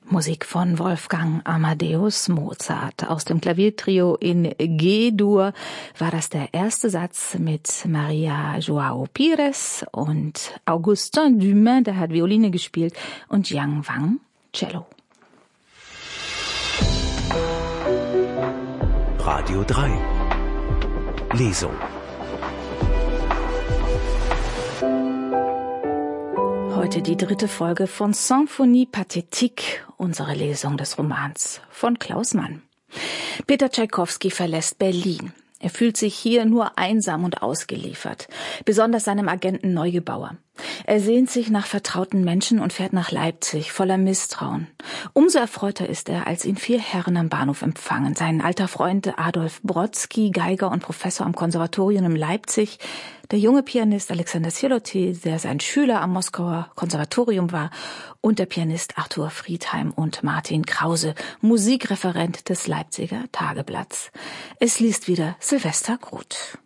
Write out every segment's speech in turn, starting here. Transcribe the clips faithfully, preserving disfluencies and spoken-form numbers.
Musik von Wolfgang Amadeus Mozart. Aus dem Klaviertrio in G-Dur war das der erste Satz mit Maria João Pires und Augustin Dumain, der hat Violine gespielt, und Jiang Wang Cello. Radio drei Lesung. Heute die dritte Folge von Symphonie Pathétique, unsere Lesung des Romans von Klaus Mann. Peter Tschaikowski verlässt Berlin. Er fühlt sich hier nur einsam und ausgeliefert, besonders seinem Agenten Neugebauer. Er sehnt sich nach vertrauten Menschen und fährt nach Leipzig, voller Misstrauen. Umso erfreuter ist er, als ihn vier Herren am Bahnhof empfangen. Sein alter Freund Adolf Brodsky, Geiger und Professor am Konservatorium in Leipzig, der junge Pianist Alexander Siloty, der sein Schüler am Moskauer Konservatorium war, und der Pianist Arthur Friedheim und Martin Krause, Musikreferent des Leipziger Tageblatts. Es liest wieder Sylvester Groth.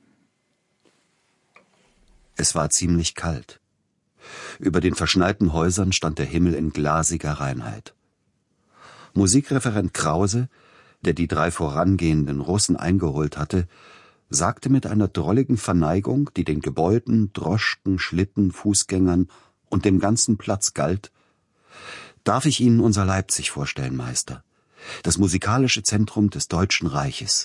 Es war ziemlich kalt. Über den verschneiten Häusern stand der Himmel in glasiger Reinheit. Musikreferent Krause, der die drei vorangehenden Russen eingeholt hatte, sagte mit einer drolligen Verneigung, die den Gebäuden, Droschken, Schlitten, Fußgängern und dem ganzen Platz galt: »Darf ich Ihnen unser Leipzig vorstellen, Meister, das musikalische Zentrum des Deutschen Reiches.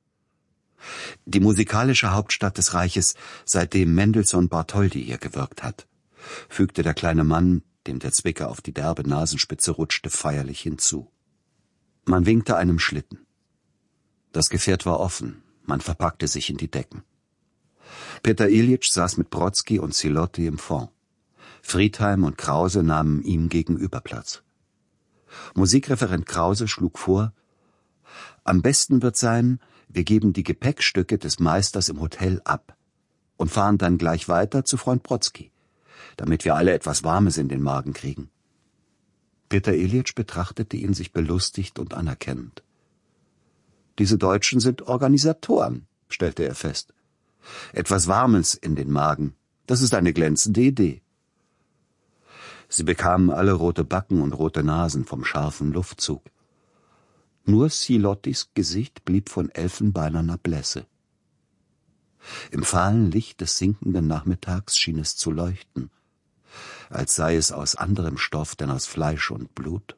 Die musikalische Hauptstadt des Reiches, seitdem Mendelssohn Bartholdy hier gewirkt hat«, fügte der kleine Mann, dem der Zwicker auf die derbe Nasenspitze rutschte, feierlich hinzu. Man winkte einem Schlitten. Das Gefährt war offen, man verpackte sich in die Decken. Peter Iljitsch saß mit Brodsky und Siloty im Fond. Friedheim und Krause nahmen ihm gegenüber Platz. Musikreferent Krause schlug vor: »Am besten wird sein, wir geben die Gepäckstücke des Meisters im Hotel ab und fahren dann gleich weiter zu Freund Brodsky, damit wir alle etwas Warmes in den Magen kriegen.« Peter Iljitsch betrachtete ihn sich belustigt und anerkennend. »Diese Deutschen sind Organisatoren«, stellte er fest. »Etwas Warmes in den Magen, das ist eine glänzende Idee.« Sie bekamen alle rote Backen und rote Nasen vom scharfen Luftzug. Nur Silotys Gesicht blieb von elfenbeinerner Blässe. Im fahlen Licht des sinkenden Nachmittags schien es zu leuchten, als sei es aus anderem Stoff denn aus Fleisch und Blut.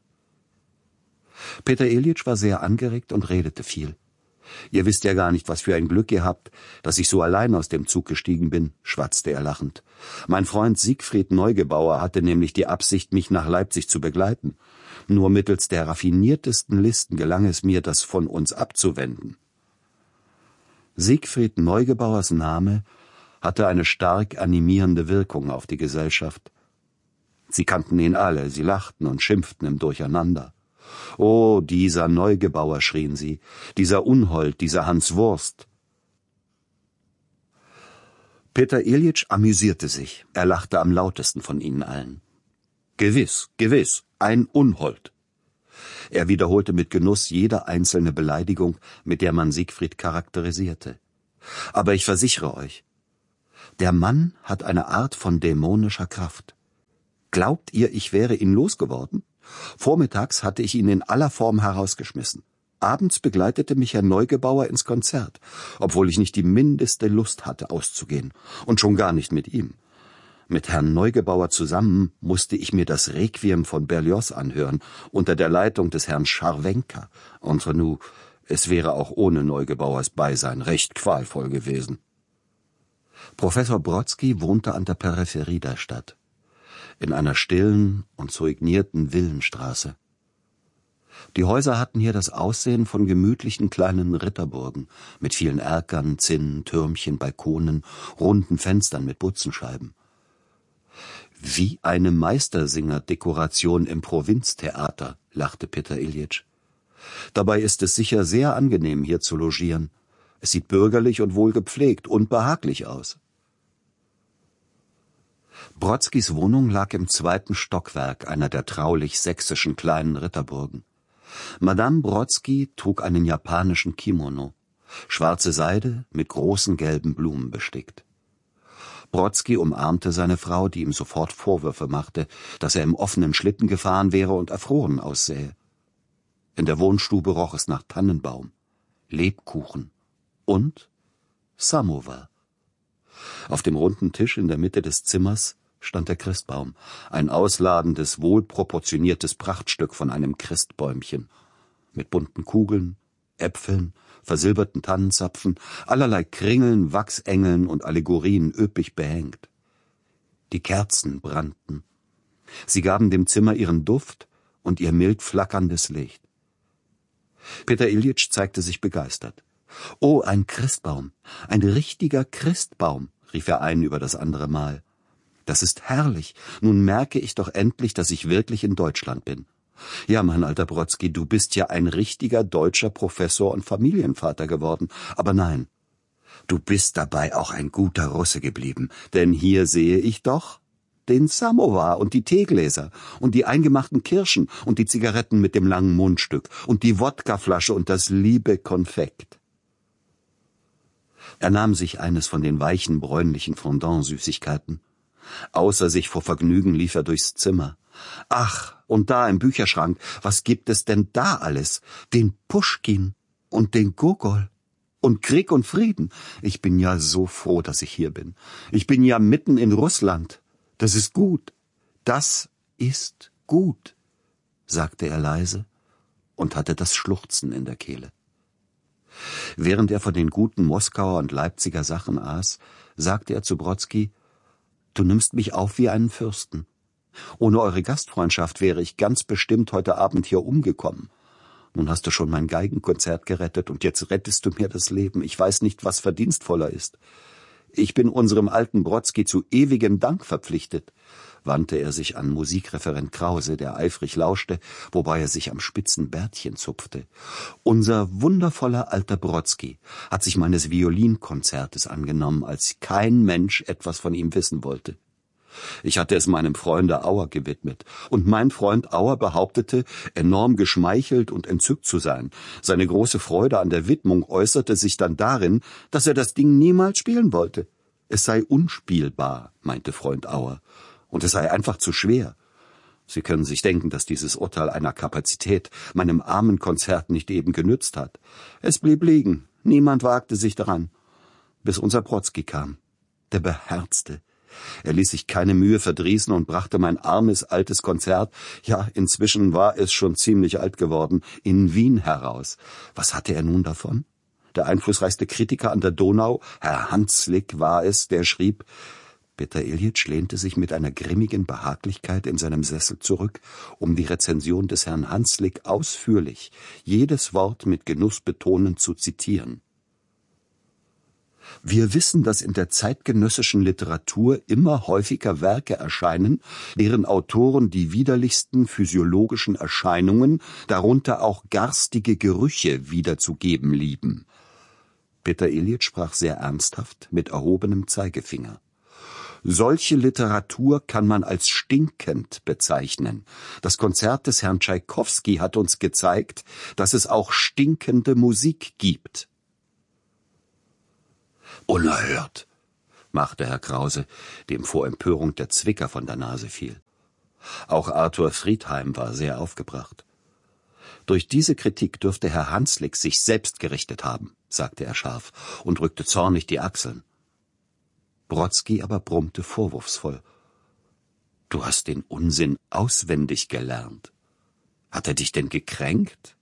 Peter Iljitsch war sehr angeregt und redete viel. »Ihr wisst ja gar nicht, was für ein Glück ihr habt, dass ich so allein aus dem Zug gestiegen bin«, schwatzte er lachend. »Mein Freund Siegfried Neugebauer hatte nämlich die Absicht, mich nach Leipzig zu begleiten. Nur mittels der raffiniertesten Listen gelang es mir, das von uns abzuwenden.« Siegfried Neugebauers Name hatte eine stark animierende Wirkung auf die Gesellschaft. Sie kannten ihn alle, sie lachten und schimpften im Durcheinander. »Oh, dieser Neugebauer«, schrien sie, »dieser Unhold, dieser Hans Wurst.« Peter Iljitsch amüsierte sich, er lachte am lautesten von ihnen allen. »Gewiss, gewiss, ein Unhold.« Er wiederholte mit Genuss jede einzelne Beleidigung, mit der man Siegfried charakterisierte. »Aber ich versichere euch, der Mann hat eine Art von dämonischer Kraft. Glaubt ihr, ich wäre ihn losgeworden? Vormittags hatte ich ihn in aller Form herausgeschmissen. Abends begleitete mich Herr Neugebauer ins Konzert, obwohl ich nicht die mindeste Lust hatte, auszugehen, und schon gar nicht mit ihm. Mit Herrn Neugebauer zusammen musste ich mir das Requiem von Berlioz anhören, unter der Leitung des Herrn Scharwenka. Entre nous, es wäre auch ohne Neugebauers Beisein recht qualvoll gewesen.« Professor Brodsky wohnte an der Peripherie der Stadt, in einer stillen und so ignierten Villenstraße. Die Häuser hatten hier das Aussehen von gemütlichen kleinen Ritterburgen, mit vielen Erkern, Zinnen, Türmchen, Balkonen, runden Fenstern mit Butzenscheiben. »Wie eine Meistersinger-Dekoration im Provinztheater«, lachte Peter Iljitsch. »Dabei ist es sicher sehr angenehm, hier zu logieren. Es sieht bürgerlich und wohlgepflegt und behaglich aus.« Brodskys Wohnung lag im zweiten Stockwerk einer der traulich sächsischen kleinen Ritterburgen. Madame Brodsky trug einen japanischen Kimono, schwarze Seide mit großen gelben Blumen bestickt. Brodsky umarmte seine Frau, die ihm sofort Vorwürfe machte, dass er im offenen Schlitten gefahren wäre und erfroren aussähe. In der Wohnstube roch es nach Tannenbaum, Lebkuchen und Samowar. Auf dem runden Tisch in der Mitte des Zimmers stand der Christbaum, ein ausladendes, wohlproportioniertes Prachtstück von einem Christbäumchen, mit bunten Kugeln, Äpfeln, versilberten Tannenzapfen, allerlei Kringeln, Wachsengeln und Allegorien üppig behängt. Die Kerzen brannten. Sie gaben dem Zimmer ihren Duft und ihr mild flackerndes Licht. Peter Iljitsch zeigte sich begeistert. »Oh, ein Christbaum, ein richtiger Christbaum«, rief er ein über das andere Mal. »Das ist herrlich. Nun merke ich doch endlich, dass ich wirklich in Deutschland bin. Ja, mein alter Brodsky, du bist ja ein richtiger deutscher Professor und Familienvater geworden. Aber nein, du bist dabei auch ein guter Russe geblieben, denn hier sehe ich doch den Samowar und die Teegläser und die eingemachten Kirschen und die Zigaretten mit dem langen Mundstück und die Wodkaflasche und das liebe Konfekt.« Er nahm sich eines von den weichen, bräunlichen Fondant-Süßigkeiten. Außer sich vor Vergnügen lief er durchs Zimmer. »Ach, und da im Bücherschrank, was gibt es denn da alles? Den Puschkin und den Gogol und Krieg und Frieden. Ich bin ja so froh, dass ich hier bin. Ich bin ja mitten in Russland. Das ist gut. Das ist gut«, sagte er leise und hatte das Schluchzen in der Kehle. Während er von den guten Moskauer und Leipziger Sachen aß, sagte er zu Brodsky: »Du nimmst mich auf wie einen Fürsten. Ohne eure Gastfreundschaft wäre ich ganz bestimmt heute Abend hier umgekommen. Nun hast du schon mein Geigenkonzert gerettet und jetzt rettest du mir das Leben. Ich weiß nicht, was verdienstvoller ist. Ich bin unserem alten Brodsky zu ewigem Dank verpflichtet«, wandte er sich an Musikreferent Krause, der eifrig lauschte, wobei er sich am spitzen Bärtchen zupfte. »Unser wundervoller alter Brodsky hat sich meines Violinkonzertes angenommen, als kein Mensch etwas von ihm wissen wollte. Ich hatte es meinem Freunde Auer gewidmet, und mein Freund Auer behauptete, enorm geschmeichelt und entzückt zu sein. Seine große Freude an der Widmung äußerte sich dann darin, dass er das Ding niemals spielen wollte. Es sei unspielbar, meinte Freund Auer, und es sei einfach zu schwer. Sie können sich denken, dass dieses Urteil einer Kapazität meinem armen Konzert nicht eben genützt hat. Es blieb liegen, niemand wagte sich daran, bis unser Brodsky kam, der Beherzte. Er ließ sich keine Mühe verdrießen und brachte mein armes altes Konzert, ja, inzwischen war es schon ziemlich alt geworden, in Wien heraus. Was hatte er nun davon? Der einflussreichste Kritiker an der Donau, Herr Hanslick, war es, der schrieb: Peter Iljitsch lehnte sich mit einer grimmigen Behaglichkeit in seinem Sessel zurück, um die Rezension des Herrn Hanslick ausführlich, jedes Wort mit Genuss betonend zu zitieren. Wir wissen, dass in der zeitgenössischen Literatur immer häufiger Werke erscheinen, deren Autoren die widerlichsten physiologischen Erscheinungen, darunter auch garstige Gerüche, wiederzugeben lieben. Peter Iljitsch sprach sehr ernsthaft mit erhobenem Zeigefinger. Solche Literatur kann man als stinkend bezeichnen. Das Konzert des Herrn Tschaikowski hat uns gezeigt, dass es auch stinkende Musik gibt. »Unerhört«, machte Herr Krause, dem vor Empörung der Zwicker von der Nase fiel. Auch Arthur Friedheim war sehr aufgebracht. »Durch diese Kritik dürfte Herr Hanslick sich selbst gerichtet haben«, sagte er scharf und rückte zornig die Achseln. Brodsky aber brummte vorwurfsvoll. »Du hast den Unsinn auswendig gelernt. Hat er dich denn gekränkt?«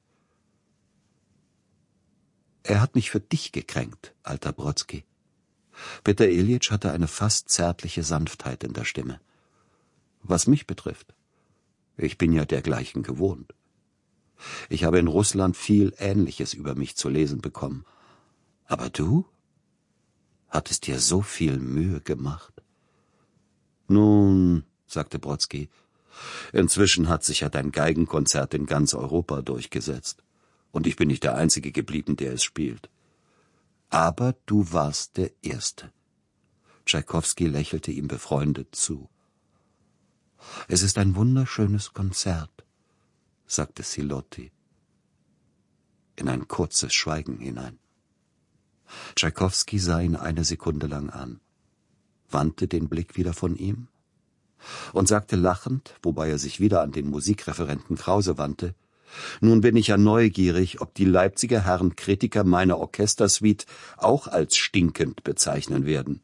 »Er hat mich für dich gekränkt, alter Brodsky.« Peter Iljitsch hatte eine fast zärtliche Sanftheit in der Stimme. »Was mich betrifft, ich bin ja dergleichen gewohnt. Ich habe in Russland viel Ähnliches über mich zu lesen bekommen. Aber du hattest dir so viel Mühe gemacht.« »Nun«, sagte Brodsky, »inzwischen hat sich ja dein Geigenkonzert in ganz Europa durchgesetzt. Und ich bin nicht der Einzige geblieben, der es spielt. Aber du warst der Erste.« Tschaikowski lächelte ihm befreundet zu. »Es ist ein wunderschönes Konzert«, sagte Silotti in ein kurzes Schweigen hinein. Tschaikowski sah ihn eine Sekunde lang an. wandte den Blick wieder von ihm und sagte lachend, wobei er sich wieder an den Musikreferenten Krause wandte: »Nun bin ich ja neugierig, ob die Leipziger Herren Kritiker meine Orchestersuite auch als stinkend bezeichnen werden.«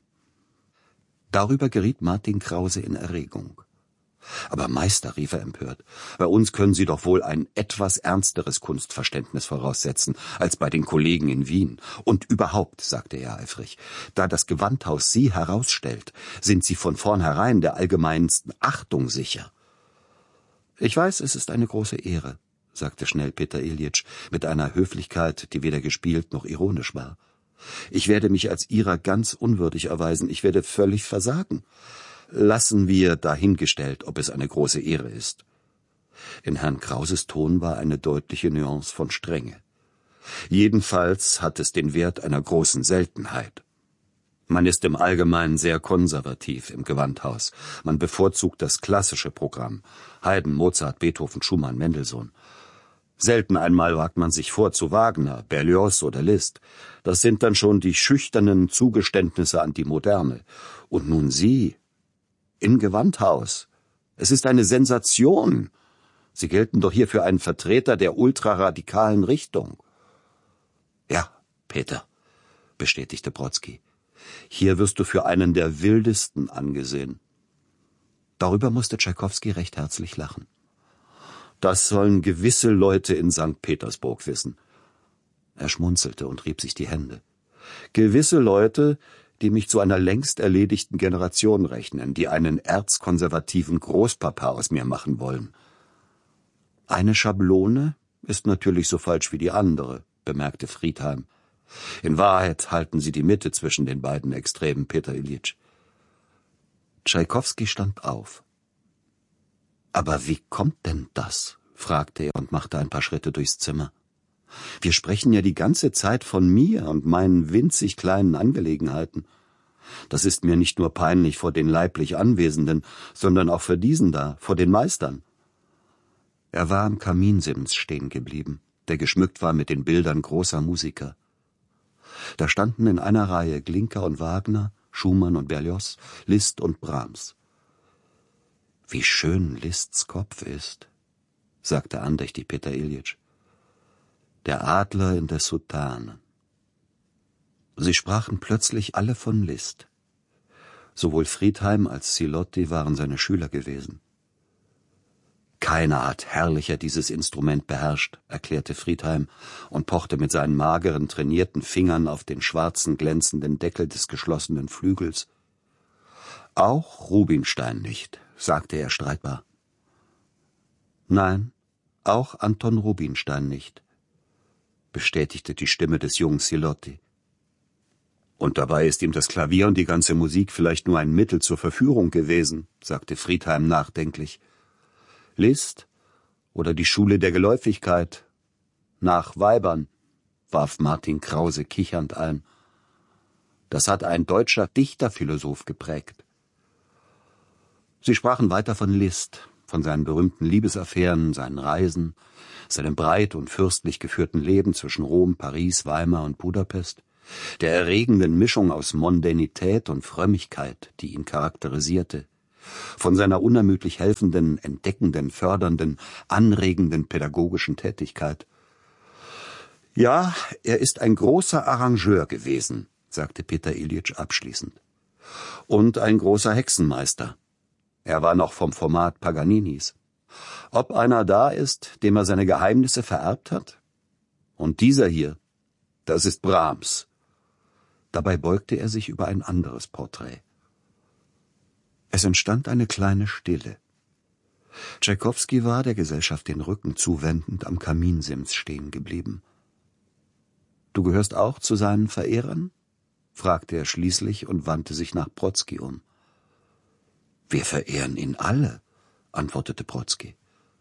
Darüber geriet Martin Krause in Erregung. »Aber Meister«, rief er empört, »bei uns können Sie doch wohl ein etwas ernsteres Kunstverständnis voraussetzen als bei den Kollegen in Wien. Und überhaupt«, sagte er eifrig, »da das Gewandhaus Sie herausstellt, sind Sie von vornherein der allgemeinsten Achtung sicher.« »Ich weiß, es ist eine große Ehre«, sagte schnell Peter Iljitsch mit einer Höflichkeit, die weder gespielt noch ironisch war. »Ich werde mich als Ihrer ganz unwürdig erweisen, ich werde völlig versagen. Lassen wir dahingestellt, ob es eine große Ehre ist.« In Herrn Krauses Ton war eine deutliche Nuance von Strenge. »Jedenfalls hat es den Wert einer großen Seltenheit. Man ist im Allgemeinen sehr konservativ im Gewandhaus. Man bevorzugt das klassische Programm: Haydn, Mozart, Beethoven, Schumann, Mendelssohn. Selten einmal wagt man sich vor zu Wagner, Berlioz oder Liszt. Das sind dann schon die schüchternen Zugeständnisse an die Moderne. Und nun Sie, im Gewandhaus. Es ist eine Sensation. Sie gelten doch hier für einen Vertreter der ultraradikalen Richtung.« »Ja, Peter«, bestätigte Brodsky, »hier wirst du für einen der wildesten angesehen.« Darüber musste Tschaikowski recht herzlich lachen. »Das sollen gewisse Leute in Sankt Petersburg wissen.« Er schmunzelte und rieb sich die Hände. »Gewisse Leute, die mich zu einer längst erledigten Generation rechnen, die einen erzkonservativen Großpapa aus mir machen wollen.« »Eine Schablone ist natürlich so falsch wie die andere«, bemerkte Friedheim. »In Wahrheit halten Sie die Mitte zwischen den beiden Extremen, Peter Iljitsch.« Tschaikowski stand auf. »Aber wie kommt denn das?«, fragte er und machte ein paar Schritte durchs Zimmer. »Wir sprechen ja die ganze Zeit von mir und meinen winzig kleinen Angelegenheiten. Das ist mir nicht nur peinlich vor den leiblich Anwesenden, sondern auch für diesen da, vor den Meistern.« Er war am Kaminsims stehen geblieben, der geschmückt war mit den Bildern großer Musiker. Da standen in einer Reihe Glinka und Wagner, Schumann und Berlioz, Liszt und Brahms. »Wie schön Liszts Kopf ist«, sagte andächtig Peter Iljitsch. »Der Adler in der Soutane.« Sie sprachen plötzlich alle von Liszt. Sowohl Friedheim als Zilotti waren seine Schüler gewesen. »Keiner hat herrlicher dieses Instrument beherrscht«, erklärte Friedheim und pochte mit seinen mageren, trainierten Fingern auf den schwarzen, glänzenden Deckel des geschlossenen Flügels. »Auch Rubinstein nicht«, sagte er streitbar. »Nein, auch Anton Rubinstein nicht«, bestätigte die Stimme des jungen Zilotti. »Und dabei ist ihm das Klavier und die ganze Musik vielleicht nur ein Mittel zur Verführung gewesen«, sagte Friedheim nachdenklich. »Liszt oder die Schule der Geläufigkeit? Nach Weibern«, warf Martin Krause kichernd ein. »Das hat ein deutscher Dichterphilosoph geprägt.« Sie sprachen weiter von Liszt, von seinen berühmten Liebesaffären, seinen Reisen, seinem breit und fürstlich geführten Leben zwischen Rom, Paris, Weimar und Budapest, der erregenden Mischung aus Mondänität und Frömmigkeit, die ihn charakterisierte, von seiner unermüdlich helfenden, entdeckenden, fördernden, anregenden pädagogischen Tätigkeit. »Ja, er ist ein großer Arrangeur gewesen«, sagte Peter Iljitsch abschließend. »Und ein großer Hexenmeister. Er war noch vom Format Paganinis. Ob einer da ist, dem er seine Geheimnisse vererbt hat? Und dieser hier, das ist Brahms.« Dabei beugte er sich über ein anderes Porträt. Es entstand eine kleine Stille. Tschaikowski war, der Gesellschaft den Rücken zuwendend, am Kaminsims stehen geblieben. »Du gehörst auch zu seinen Verehrern?« fragte er schließlich und wandte sich nach Brodsky um. »Wir verehren ihn alle«, antwortete Brodsky.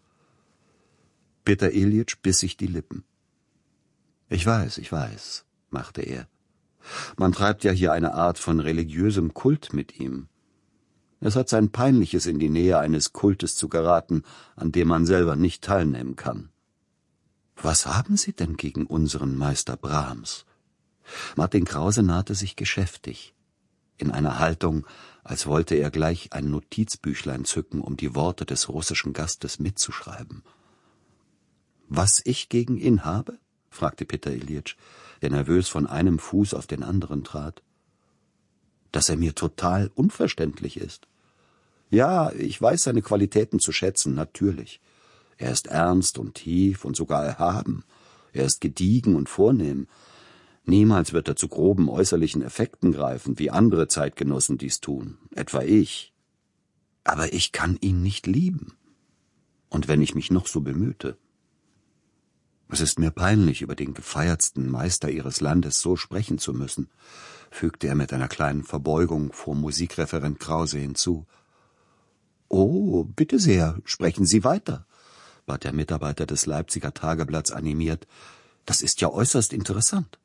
Peter Iljitsch biss sich die Lippen. »Ich weiß, ich weiß«, machte er. »Man treibt ja hier eine Art von religiösem Kult mit ihm. Es hat sein Peinliches, in die Nähe eines Kultes zu geraten, an dem man selber nicht teilnehmen kann.« »Was haben Sie denn gegen unseren Meister Brahms?« Martin Krause nahte sich geschäftig, in einer Haltung, als wollte er gleich ein Notizbüchlein zücken, um die Worte des russischen Gastes mitzuschreiben. »Was ich gegen ihn habe?« fragte Peter Iljitsch, der nervös von einem Fuß auf den anderen trat. »Dass er mir total unverständlich ist. Ja, ich weiß seine Qualitäten zu schätzen, natürlich. Er ist ernst und tief und sogar erhaben. Er ist gediegen und vornehm. Niemals wird er zu groben äußerlichen Effekten greifen, wie andere Zeitgenossen dies tun, etwa ich. Aber ich kann ihn nicht lieben. Und wenn ich mich noch so bemühte. Es ist mir peinlich, über den gefeiertsten Meister Ihres Landes so sprechen zu müssen«, fügte er mit einer kleinen Verbeugung vor Musikreferent Krause hinzu. »Oh, bitte sehr, sprechen Sie weiter«, bat der Mitarbeiter des Leipziger Tageblatts animiert. »Das ist ja äußerst interessant.«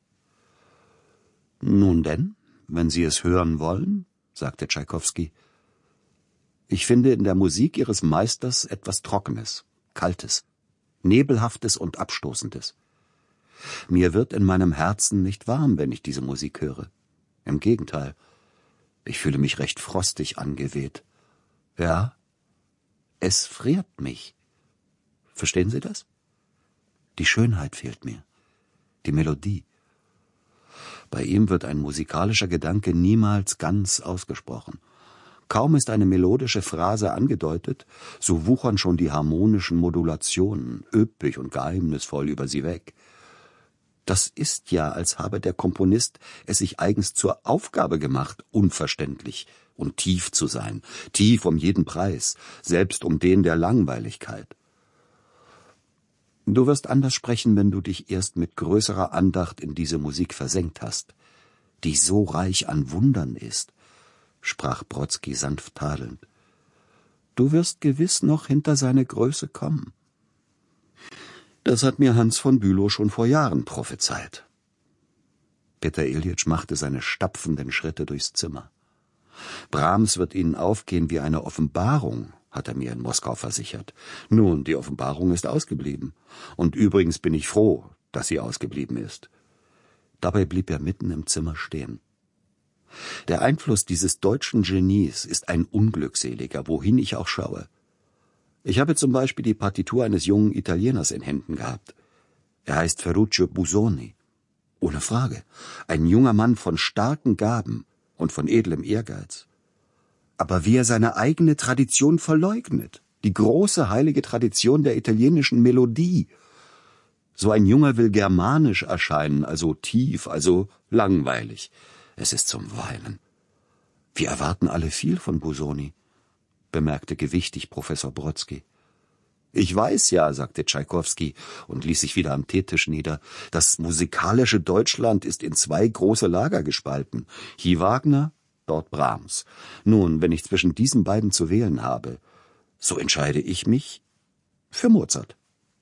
»Nun denn, wenn Sie es hören wollen«, sagte Tschaikowski. »Ich finde in der Musik Ihres Meisters etwas Trockenes, Kaltes, Nebelhaftes und Abstoßendes. Mir wird in meinem Herzen nicht warm, wenn ich diese Musik höre. Im Gegenteil, ich fühle mich recht frostig angeweht. Ja, es friert mich. Verstehen Sie das? Die Schönheit fehlt mir, die Melodie. Bei ihm wird ein musikalischer Gedanke niemals ganz ausgesprochen. Kaum ist eine melodische Phrase angedeutet, so wuchern schon die harmonischen Modulationen üppig und geheimnisvoll über sie weg. Das ist ja, als habe der Komponist es sich eigens zur Aufgabe gemacht, unverständlich und tief zu sein, tief um jeden Preis, selbst um den der Langweiligkeit. Du wirst anders sprechen, wenn du dich erst mit größerer Andacht in diese Musik versenkt hast, die so reich an Wundern ist, sprach Brodsky sanft tadelnd. Du wirst gewiss noch hinter seine Größe kommen. Das hat mir Hans von Bülow schon vor Jahren prophezeit. Peter Iljitsch machte seine stapfenden Schritte durchs Zimmer. Brahms wird Ihnen aufgehen wie eine Offenbarung, hat er mir in Moskau versichert. Nun, die Offenbarung ist ausgeblieben. Und übrigens bin ich froh, dass sie ausgeblieben ist. Dabei blieb er mitten im Zimmer stehen. Der Einfluss dieses deutschen Genies ist ein unglückseliger, wohin ich auch schaue. Ich habe zum Beispiel die Partitur eines jungen Italieners in Händen gehabt. Er heißt Ferruccio Busoni. Ohne Frage, ein junger Mann von starken Gaben und von edlem Ehrgeiz. Aber wie er seine eigene Tradition verleugnet, die große heilige Tradition der italienischen Melodie. So ein Junger will germanisch erscheinen, also tief, also langweilig. Es ist zum Weinen. Wir erwarten alle viel von Busoni, bemerkte gewichtig Professor Brodsky. Ich weiß ja, sagte Tschaikowski und ließ sich wieder am Teetisch nieder, das musikalische Deutschland ist in zwei große Lager gespalten. Hier Wagner, dort Brahms. Nun, wenn ich zwischen diesen beiden zu wählen habe, so entscheide ich mich für Mozart.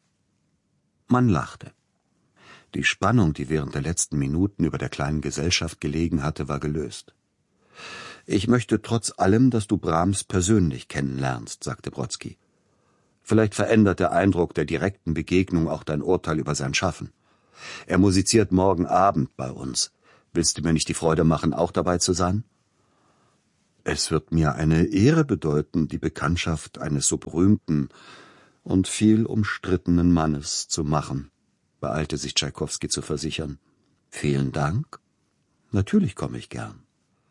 Man lachte. Die Spannung, die während der letzten Minuten über der kleinen Gesellschaft gelegen hatte, war gelöst. »Ich möchte trotz allem, dass du Brahms persönlich kennenlernst«, sagte Brodsky. »Vielleicht verändert der Eindruck der direkten Begegnung auch dein Urteil über sein Schaffen. Er musiziert morgen Abend bei uns. Willst du mir nicht die Freude machen, auch dabei zu sein?« »Es wird mir eine Ehre bedeuten, die Bekanntschaft eines so berühmten und viel umstrittenen Mannes zu machen«, beeilte sich Tschaikowski zu versichern. »Vielen Dank. Natürlich komme ich gern.«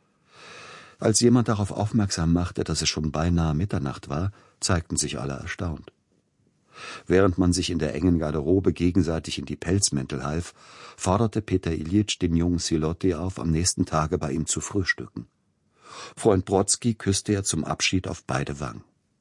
Als jemand darauf aufmerksam machte, dass es schon beinahe Mitternacht war, zeigten sich alle erstaunt. Während man sich in der engen Garderobe gegenseitig in die Pelzmäntel half, forderte Peter Iljitsch den jungen Siloty auf, am nächsten Tage bei ihm zu frühstücken. Freund Brodsky küsste er zum Abschied auf beide Wangen.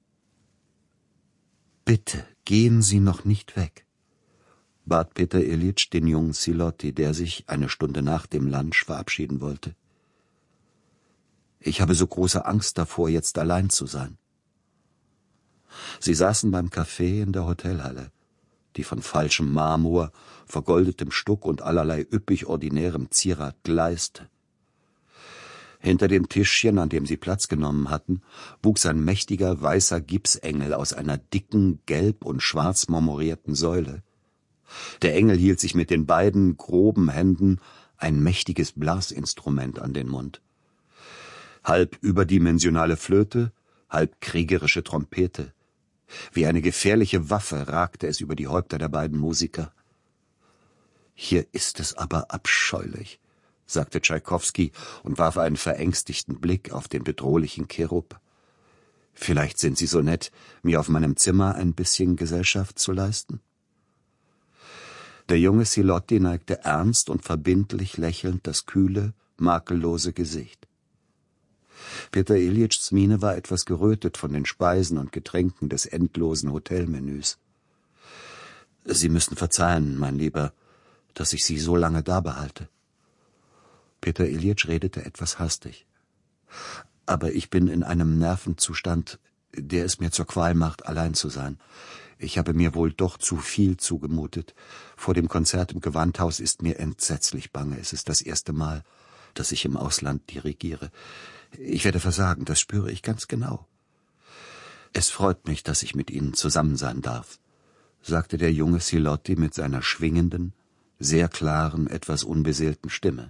»Bitte, gehen Sie noch nicht weg«, bat Peter Iljitsch den jungen Siloty, der sich eine Stunde nach dem Lunch verabschieden wollte. »Ich habe so große Angst davor, jetzt allein zu sein.« Sie saßen beim Café in der Hotelhalle, die von falschem Marmor, vergoldetem Stuck und allerlei üppig ordinärem Zierat gleiste. Hinter dem Tischchen, an dem sie Platz genommen hatten, wuchs ein mächtiger weißer Gipsengel aus einer dicken, gelb und schwarz marmorierten Säule. Der Engel hielt sich mit den beiden groben Händen ein mächtiges Blasinstrument an den Mund. Halb überdimensionale Flöte, halb kriegerische Trompete. Wie eine gefährliche Waffe ragte es über die Häupter der beiden Musiker. »Hier ist es aber abscheulich«, sagte Tschaikowski und warf einen verängstigten Blick auf den bedrohlichen Cherub. »Vielleicht sind Sie so nett, mir auf meinem Zimmer ein bisschen Gesellschaft zu leisten?« Der junge Silotti neigte ernst und verbindlich lächelnd das kühle, makellose Gesicht. Peter Iljitschs Miene war etwas gerötet von den Speisen und Getränken des endlosen Hotelmenüs. »Sie müssen verzeihen, mein Lieber, dass ich Sie so lange da behalte.« Peter Iljitsch redete etwas hastig. »Aber ich bin in einem Nervenzustand, der es mir zur Qual macht, allein zu sein. Ich habe mir wohl doch zu viel zugemutet. Vor dem Konzert im Gewandhaus ist mir entsetzlich bange. Es ist das erste Mal, dass ich im Ausland dirigiere. Ich werde versagen, das spüre ich ganz genau. Es freut mich, dass ich mit Ihnen zusammen sein darf«, sagte der junge Silotti mit seiner schwingenden, sehr klaren, etwas unbeseelten Stimme.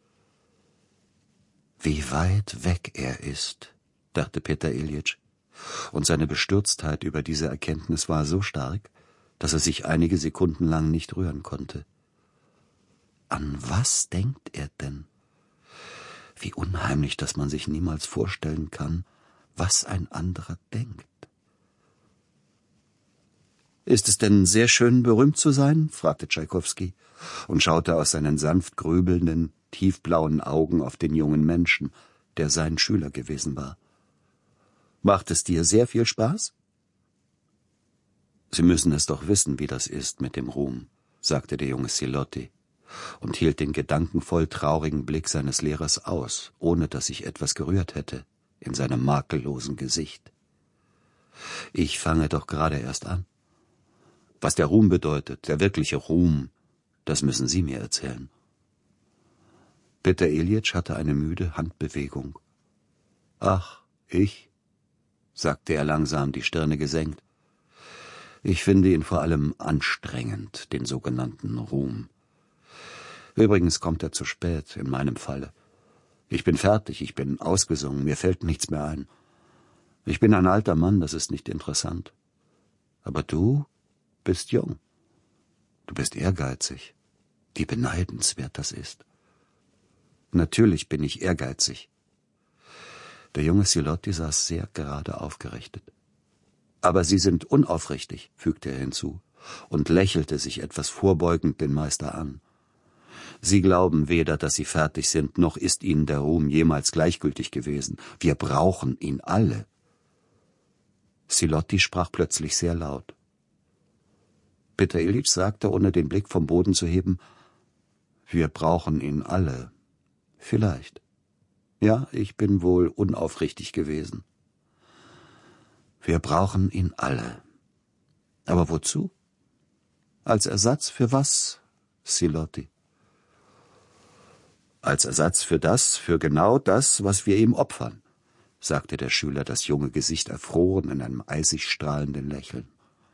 »Wie weit weg er ist«, dachte Peter Iljitsch, und seine Bestürztheit über diese Erkenntnis war so stark, dass er sich einige Sekunden lang nicht rühren konnte. An was denkt er denn? Wie unheimlich, dass man sich niemals vorstellen kann, was ein anderer denkt. »Ist es denn sehr schön, berühmt zu sein?« fragte Tschaikowski und schaute aus seinen sanft grübelnden, tiefblauen Augen auf den jungen Menschen, der sein Schüler gewesen war. »Macht es dir sehr viel Spaß?« »Sie müssen es doch wissen, wie das ist mit dem Ruhm«, sagte der junge Silotti und hielt den gedankenvoll traurigen Blick seines Lehrers aus, ohne dass sich etwas gerührt hätte in seinem makellosen Gesicht. »Ich fange doch gerade erst an. Was der Ruhm bedeutet, der wirkliche Ruhm, das müssen Sie mir erzählen.« Peter Iljitsch hatte eine müde Handbewegung. »Ach, ich«, sagte er langsam, die Stirne gesenkt. »Ich finde ihn vor allem anstrengend, den sogenannten Ruhm. Übrigens kommt er zu spät, in meinem Falle. Ich bin fertig, ich bin ausgesungen, mir fällt nichts mehr ein. Ich bin ein alter Mann, das ist nicht interessant. Aber du bist jung. Du bist ehrgeizig. Wie beneidenswert das ist.« »Natürlich bin ich ehrgeizig.« Der junge Silotti saß sehr gerade aufgerichtet. »Aber Sie sind unaufrichtig«, fügte er hinzu und lächelte sich etwas vorbeugend den Meister an. »Sie glauben weder, dass Sie fertig sind, noch ist Ihnen der Ruhm jemals gleichgültig gewesen. Wir brauchen ihn alle.« Silotti sprach plötzlich sehr laut. Peter Iljitsch sagte, ohne den Blick vom Boden zu heben, »Wir brauchen ihn alle. Vielleicht. Ja, ich bin wohl unaufrichtig gewesen. Wir brauchen ihn alle. Aber wozu? Als Ersatz für was, Silotti?« »Als Ersatz für das, für genau das, was wir ihm opfern«, sagte der Schüler, das junge Gesicht erfroren in einem eisig strahlenden Lächeln.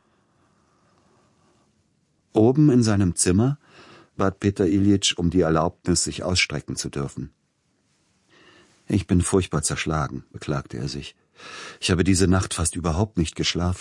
Oben in seinem Zimmer bat Peter Iljitsch um die Erlaubnis, sich ausstrecken zu dürfen. »Ich bin furchtbar zerschlagen«, beklagte er sich. »Ich habe diese Nacht fast überhaupt nicht geschlafen.